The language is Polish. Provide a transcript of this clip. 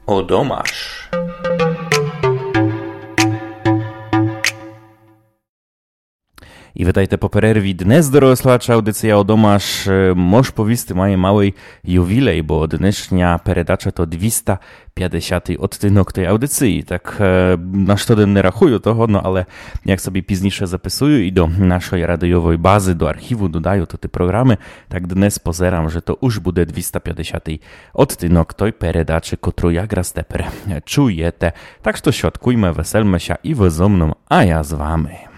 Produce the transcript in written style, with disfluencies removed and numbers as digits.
Odomaš. I witajte po pererwi. Dnes dorosłacza audycja Odomaš mož povisty mає małej juwilej, bo dnešňa peredača to 250 odtynok tej audycji. Tak na sztoden nie rachuję toho, no ale jak sobie piznisze zapisuję i do naszej radiowej bazy, do archiwu dodaję to te programy, tak dnes pozeram, że to już bude 250 odtynok tej peredaczy, którą ja Grasteper czujete. Tak że środkujmy, weselmy się i wy ze mną, a ja z wami.